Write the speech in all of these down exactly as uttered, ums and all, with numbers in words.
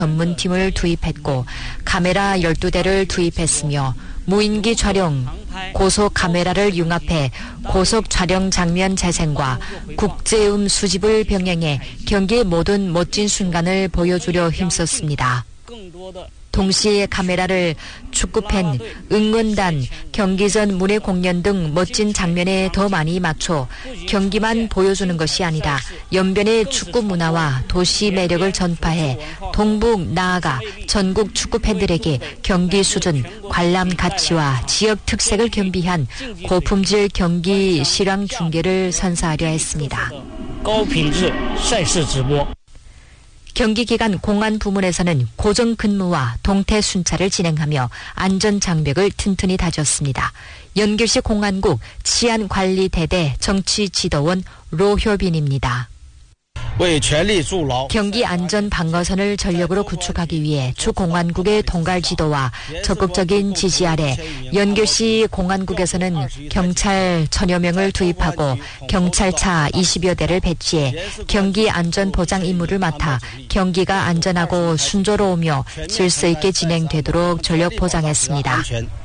전문팀을 투입했고 카메라 열두 대를 투입했으며 무인기 촬영, 고속 카메라를 융합해 고속 촬영 장면 재생과 국제음 수집을 병행해 경기의 모든 멋진 순간을 보여주려 힘썼습니다. 동시에 카메라를 축구팬, 응원단, 경기전 무대 공연 등 멋진 장면에 더 많이 맞춰 경기만 보여주는 것이 아니라 연변의 축구 문화와 도시 매력을 전파해 동북 나아가 전국 축구팬들에게 경기 수준, 관람 가치와 지역 특색을 겸비한 고품질 경기 실황 중계를 선사하려 했습니다. 경기 기간 공안 부문에서는 고정 근무와 동태 순찰을 진행하며 안전 장벽을 튼튼히 다졌습니다. 연결시 공안국 치안관리대대 정치지도원 로효빈입니다. 경기 안전 방어선을 전력으로 구축하기 위해 주 공안국의 통갈 지도와 적극적인 지지 아래 연결시 공안국에서는 경찰 천여 명을 투입하고 경찰차 이십여 대를 배치해 경기 안전 보장 임무를 맡아 경기가 안전하고 순조로우며 질서 있게 진행되도록 전력 보장했습니다.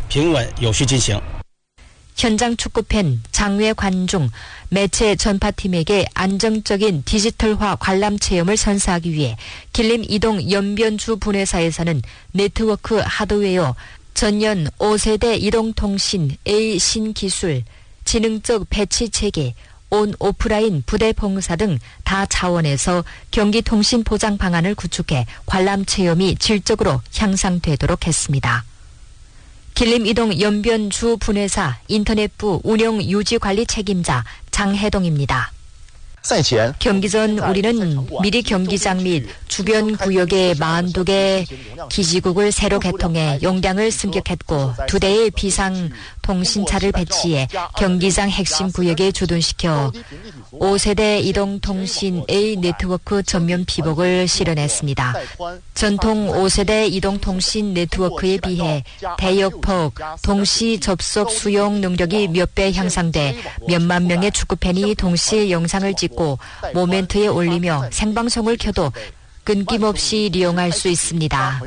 현장 축구팬, 장외 관중, 매체 전파팀에게 안정적인 디지털화 관람 체험을 선사하기 위해 길림 이동 연변주 분회사에서는 네트워크 하드웨어, 전년 오 세대 이동통신 A 신기술, 지능적 배치 체계, 온 오프라인 부대 봉사 등 다 차원에서 경기통신 보장 방안을 구축해 관람 체험이 질적으로 향상되도록 했습니다. 길림 이동 연변주 분회사 인터넷부 운영 유지 관리 책임자 장혜동입니다. 경기 전 우리는 미리 경기장 및 주변 구역에 사십이 개 기지국을 새로 개통해 용량을 승격했고 두 대의 비상 통신차를 배치해 경기장 핵심 구역에 주둔시켜 오 세대 이동통신 A 네트워크 전면 피복을 실현했습니다. 전통 오 세대 이동통신 네트워크에 비해 대역폭, 동시 접속 수용 능력이 몇 배 향상돼 몇만 명의 축구팬이 동시에 영상을 찍고 모멘트에 올리며 생방송을 켜도 끊김없이 이용할 수 있습니다.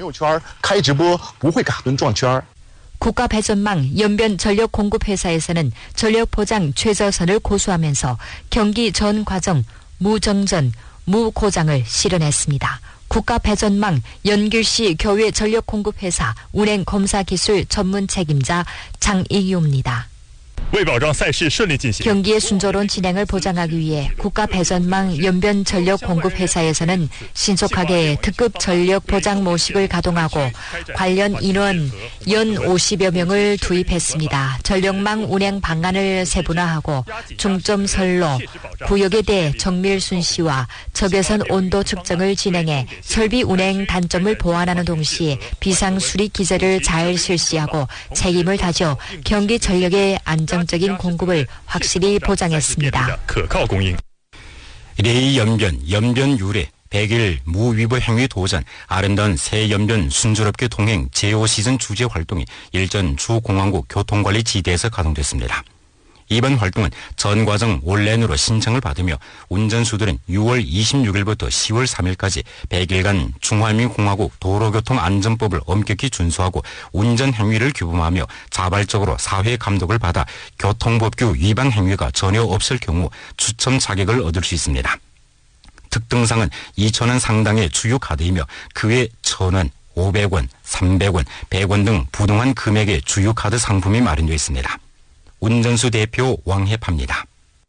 국가배전망 연변전력공급회사에서는 전력보장 최저선을 고수하면서 경기 전 과정 무정전, 무고장을 실현했습니다. 국가배전망 연길시 교외 전력공급회사 운행검사기술 전문 책임자 장이유입니다. 경기의 순조로운 진행을 보장하기 위해 국가배전망 연변전력공급회사에서는 신속하게 특급 전력 보장 모식을 가동하고 관련 인원 연 오십여 명을 투입했습니다. 전력망 운행 방안을 세분화하고 중점 선로, 구역에 대해 정밀 순시와 적외선 온도 측정을 진행해 설비 운행 단점을 보완하는 동시에 비상수리 기제를 잘 실시하고 책임을 다져 경기 전력의 안정 적인 공급을 확실히 보장했습니다. 레이 연변, 연변 유래, 백일 무위법 행위 도전, 아름다운 새 연변 순조롭게 동행 제오 시즌 주제 활동이 일전 주공항국 교통관리 지대에서 가동됐습니다. 이번 활동은 전 과정 온라인으로 신청을 받으며 운전수들은 유월 이십육일부터 시월 삼일까지 백 일간 중화민공화국 도로교통안전법을 엄격히 준수하고 운전 행위를 규범하며 자발적으로 사회 감독을 받아 교통법규 위반 행위가 전혀 없을 경우 추첨 자격을 얻을 수 있습니다. 특등상은 이천 원 상당의 주요 카드이며 그 외 천 원, 오백 원, 삼백 원, 백 원 등 부동한 금액의 주요 카드 상품이 마련되어 있습니다. 운전수 대표 왕해파입니다.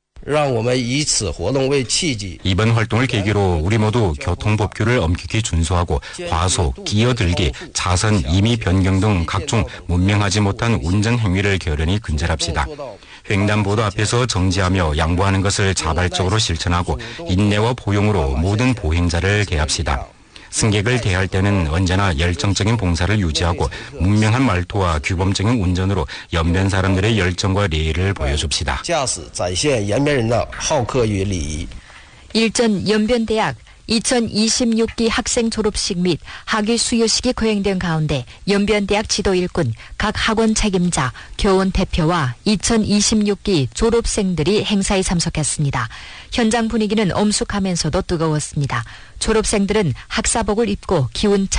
이번 활동을 계기로 우리 모두 교통법규를 엄격히 준수하고 과속, 끼어들기, 차선 임의 변경 등 각종 문명하지 못한 운전 행위를 결연히 근절합시다. 횡단보도 앞에서 정지하며 양보하는 것을 자발적으로 실천하고 인내와 포용으로 모든 보행자를 대합시다. 승객을 대할 때는 언제나 열정적인 봉사를 유지하고 문명한 말투와 규범적인 운전으로 연변 사람들의 열정과礼를 보여줍시다. 일전 연변대학 이천이십육 기 학생 졸업식 및 학위 수여식이 거행된 가운데 연변대학 지도 일꾼, 각 학원 책임자, 교원 대표와 이천이십육 기 졸업생들이 행사에 참석했습니다. 현장 분위기는 엄숙하면서도 뜨거웠습니다. 졸업생들은 학사복을 입고 기운